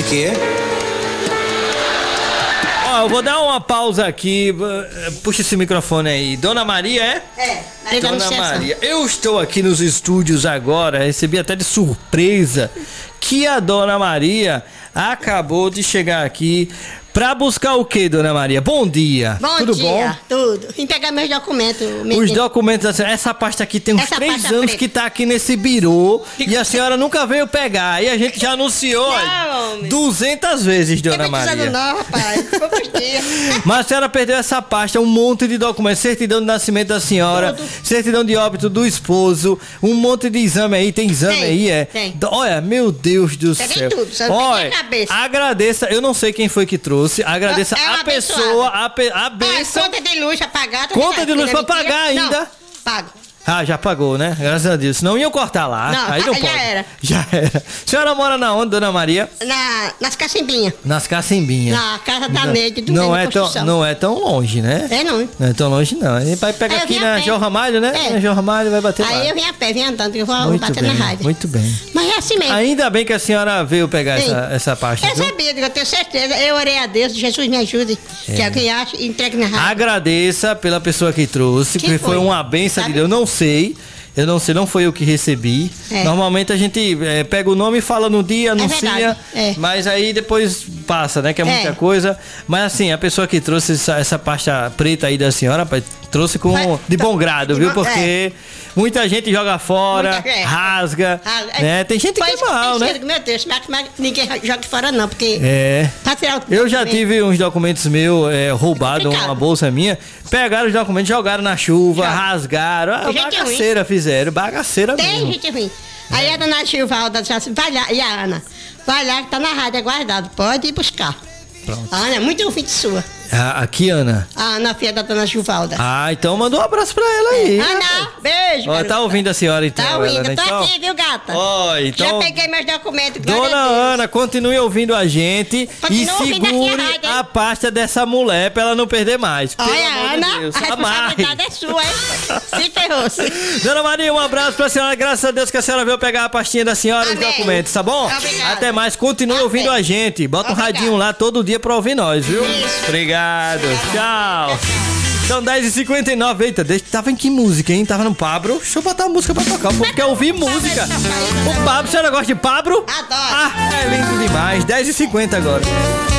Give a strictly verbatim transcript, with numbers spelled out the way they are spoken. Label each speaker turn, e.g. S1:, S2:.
S1: quê?
S2: Ó, eu vou dar uma pausa aqui. Puxa esse microfone aí. Dona Maria, é?
S3: É, Maria da
S2: Dona
S3: Anunciação.
S2: Maria, eu estou aqui nos estúdios agora, recebi até de surpresa que a Dona Maria acabou de chegar aqui pra buscar o quê, Dona Maria? Bom dia.
S3: Bom
S2: Tudo
S3: dia,
S2: bom?
S3: tudo. Vim pegar meus documentos.
S2: Os
S3: menino.
S2: documentos, assim, essa pasta aqui tem uns
S3: Essa
S2: três
S3: pasta
S2: anos
S3: preta.
S2: que tá aqui nesse birô e a senhora nunca veio pegar. E a gente já anunciou
S3: Não, homem.
S2: duzentas vezes, Dona
S3: Não
S2: Maria.
S3: precisando não, rapaz. Poucos dias.
S2: Mas a senhora perdeu essa pasta, um monte de documentos, certidão de nascimento da senhora,
S3: Tudo.
S2: certidão de óbito do esposo, um monte de exame aí, tem exame
S3: Tem,
S2: aí, é?
S3: tem.
S2: Do- Olha, meu Deus do
S3: Peguei
S2: céu.
S3: tudo, só não
S2: Olha,
S3: peguei a cabeça.
S2: agradeça, eu não sei quem foi que trouxe, agradeça
S3: É uma
S2: a pessoa, a, pe, a
S3: Ah,
S2: bênção.
S3: conta de luz a pagar. tá
S2: Conta
S3: ligado?
S2: de luz pra
S3: Mentira.
S2: pagar ainda?
S3: Não, pago.
S2: Ah, já pagou, né? Graças a Deus. Senão iam cortar lá.
S3: Não,
S2: aí não
S3: já
S2: pode.
S3: era.
S2: Já era. A senhora mora na onde, Dona Maria?
S3: Na, nas cacimbinhas.
S2: Nas Cacimbinhas.
S3: Na casa da Neide, do
S2: Não
S3: Centro
S2: é
S3: de
S2: tão,
S3: Construção.
S2: não é tão longe, né?
S3: É, não.
S2: Não é tão longe, não. A gente vai pegar
S3: Aí eu
S2: aqui
S3: vim a
S2: na
S3: pé.
S2: João Ramalho, né?
S3: É.
S2: Na João Ramalho vai bater lá.
S3: Aí eu vim a pé, vim andando, eu vou
S2: Muito
S3: bater
S2: bem,
S3: na rádio.
S2: muito bem.
S3: Mas é assim mesmo.
S2: Ainda bem que a senhora veio pegar
S3: Sim.
S2: essa, essa pasta,
S3: Eu
S2: viu?
S3: sabia, eu tenho certeza. Eu orei a Deus, Jesus me ajude.
S2: É.
S3: Que alguém ache e entregue na rádio.
S2: Agradeça pela pessoa que trouxe,
S3: Quem
S2: porque foi
S3: foi?
S2: uma benção de
S3: Sabe?
S2: Deus. Eu não sei. Eu não sei, não foi eu que recebi.
S3: É.
S2: Normalmente a gente é, pega o nome, fala no dia, anuncia,
S3: verdade, é.
S2: mas aí depois passa, né? Que é muita
S3: É.
S2: coisa. Mas assim, a pessoa que trouxe essa, essa pasta preta aí da senhora, pai, trouxe com
S3: Vai-
S2: de bom grado,
S3: de
S2: viu?
S3: bom-
S2: Porque muita gente joga fora,
S3: Muita- é.
S2: rasga,
S3: Ah, é-
S2: né? Tem gente
S3: Foi
S2: que é
S3: isso eu
S2: mal, né?
S3: pensei, Meu Deus, mas, mas ninguém joga fora não, porque...
S2: É.
S3: Pra tirar o
S2: Eu já
S3: documento.
S2: tive uns documentos meus é, roubados,
S3: complicado.
S2: uma bolsa minha. Pegaram os documentos, jogaram na chuva,
S3: Joga.
S2: rasgaram. Ah,
S3: Tem gente
S2: bagaceira fizeram, bagaceira
S3: Tem
S2: mesmo.
S3: gente ruim. Aí a dona Gilvalda disse assim, vai lá, e a Ana, vai lá que tá na rádio, é guardado, pode ir buscar.
S2: Pronto.
S3: A Ana é muito ouvinte sua.
S2: Ah, aqui, Ana.
S3: A Ana, filha da dona Gilvalda.
S2: Ah, então manda um abraço pra ela aí.
S3: Ana, beijo.
S2: Ó,
S3: garota.
S2: tá ouvindo a senhora então?
S3: Tá ouvindo,
S2: ela, né?
S3: tô
S2: Então,
S3: aqui, viu, gata?
S2: Ó, então-
S3: Já peguei meus documentos, glória
S2: Dona
S3: a Deus.
S2: Ana, continue ouvindo a gente
S3: Continua
S2: e
S3: ouvindo aqui a
S2: segure
S3: rádio, hein?
S2: a pasta dessa mulher pra ela não perder mais. Pelo
S3: Olha,
S2: amor de
S3: Ana,
S2: Deus,
S3: a
S2: amarre.
S3: responsabilidade é sua, hein? Se ferrou-se.
S2: Dona Maria, um abraço pra senhora. Graças a Deus que a senhora veio pegar a pastinha da senhora e os
S3: Amém.
S2: documentos, tá bom?
S3: Obrigada.
S2: Até mais. Continue
S3: Amém.
S2: ouvindo a gente. Bota um
S3: Obrigada.
S2: radinho lá todo dia pra ouvir nós, viu?
S3: Isso.
S2: Obrigado. Tchau. São dez e cinquenta e nove. Eita, deixa- tava em que música, hein? Tava no Pablo. Deixa eu botar a música pra tocar. O povo quer ouvir música. O Pablo, a senhora gosta de Pablo?
S3: Adoro.
S2: Ah, é lindo demais. dez e cinquenta agora.